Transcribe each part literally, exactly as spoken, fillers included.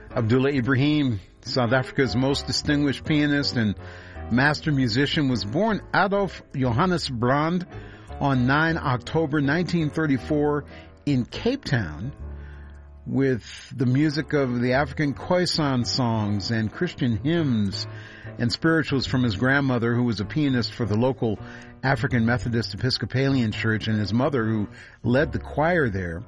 Abdullah Ibrahim, South Africa's most distinguished pianist and master musician, was born Adolf Johannes Brand on the ninth of October nineteen thirty-four in Cape Town, with the music of the African Khoisan songs and Christian hymns and spirituals from his grandmother, who was a pianist for the local African Methodist Episcopalian Church, and his mother, who led the choir there.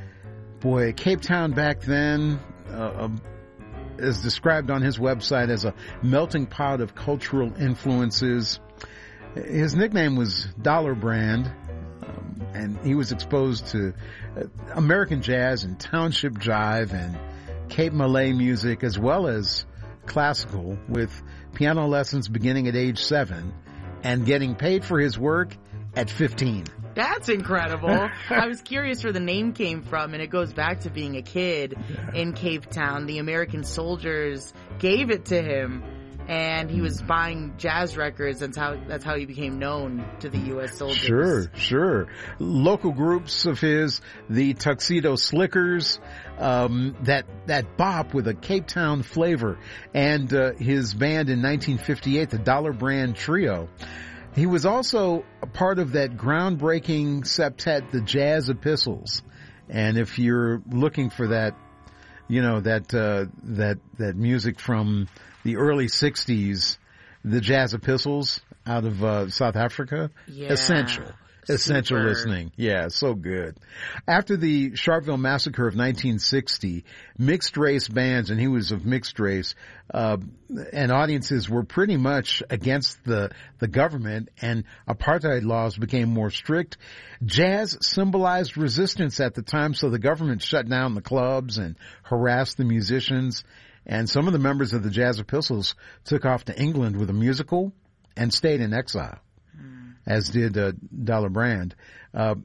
Boy, Cape Town back then uh, is described on his website as a melting pot of cultural influences. His nickname was Dollar Brand, um, and he was exposed to uh, American jazz and township jive and Cape Malay music, as well as classical, with piano lessons beginning at age seven and getting paid for his work at fifteen. That's incredible. I was curious where the name came from, and it goes back to being a kid yeah. in Cape Town. The American soldiers gave it to him, and he was buying jazz records. That's how that's how he became known to the U S soldiers. Sure, sure. Local groups of his, the Tuxedo Slickers, um, that that bop with a Cape Town flavor, and uh, his band in nineteen fifty-eight, the Dollar Brand Trio. He was also a part of that groundbreaking septet, the Jazz Epistles. And if you're looking for that, you know, that, uh, that, that music from the early sixties, the Jazz Epistles out of, uh, South Africa, yeah, essential. Essential super. listening. Yeah, so good. After the Sharpeville Massacre of nineteen sixty, mixed race bands, and he was of mixed race, uh, and audiences were pretty much against the, the government, and apartheid laws became more strict. Jazz symbolized resistance at the time, so the government shut down the clubs and harassed the musicians, and some of the members of the Jazz Epistles took off to England with a musical and stayed in exile, as did uh, Dollar Brand. Uh,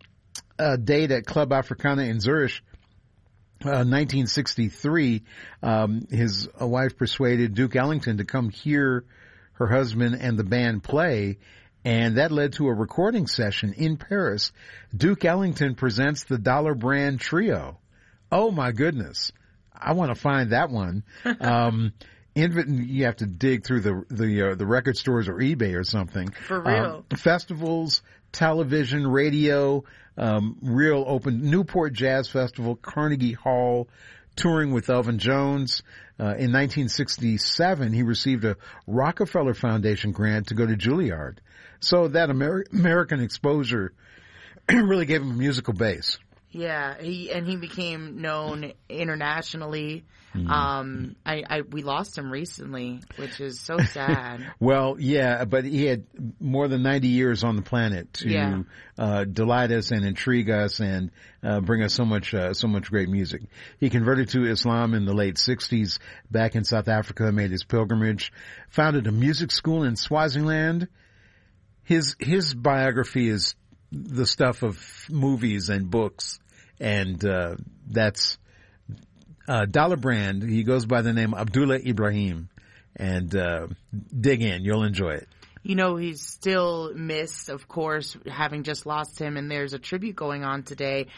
a date at Club Africana in Zurich, uh, nineteen sixty-three, um, his uh, wife persuaded Duke Ellington to come hear her husband and the band play, and that led to a recording session in Paris. Duke Ellington presents the Dollar Brand Trio. Oh, my goodness. I want to find that one. Um You have to dig through the the uh, the record stores or eBay or something. For real. Um, festivals, television, radio, um, real open. Newport Jazz Festival, Carnegie Hall, touring with Elvin Jones. Uh, in nineteen sixty-seven, he received a Rockefeller Foundation grant to go to Juilliard. So that Amer- American exposure really gave him a musical base. Yeah, he and he became known internationally. Mm-hmm. Um, I, I we lost him recently, which is so sad. Well, yeah, but he had more than ninety years on the planet to yeah. uh, delight us and intrigue us and uh, bring us so much uh, so much great music. He converted to Islam in the late sixties. Back in South Africa, made his pilgrimage, founded a music school in Swaziland. His his biography is the stuff of movies and books, and uh, that's uh, Dollar Brand. He goes by the name Abdullah Ibrahim, and uh, dig in, you'll enjoy it. You know, he's still missed, of course, having just lost him, and there's a tribute going on today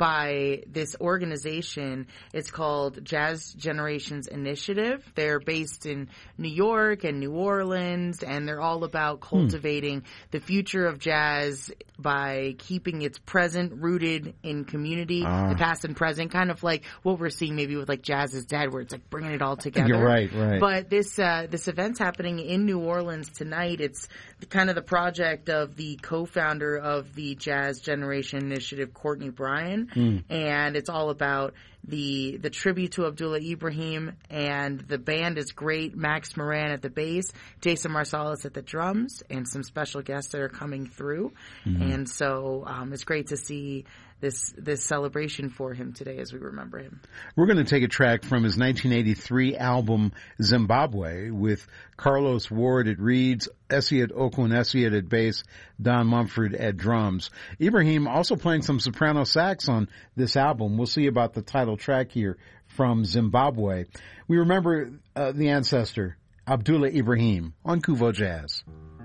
by this organization. It's called Jazz Generations Initiative. They're based in New York and New Orleans, and they're all about cultivating hmm. the future of jazz by keeping its present rooted in community, uh. the past and present, kind of like what we're seeing maybe with like Jazz is Dead, where it's like bringing it all together. You're right, right. But this uh, this event's happening in New Orleans tonight. It's kind of the project of the co-founder of the Jazz Generation Initiative, Courtney Bryan. Mm. And it's all about the the tribute to Abdullah Ibrahim, and the band is great. Max Moran at the bass, Jason Marsalis at the drums, and some special guests that are coming through. Mm-hmm. And so um, it's great to see this this celebration for him today as we remember him. We're going to take a track from his nineteen eighty-three album Zimbabwe with Carlos Ward at reeds, Esiet Okun Esiet at bass, Don Mumford at drums. Ibrahim also playing some soprano sax on this album. We'll see about the title track here from Zimbabwe. We remember uh, the ancestor, Abdullah Ibrahim, on Kuvo Jazz.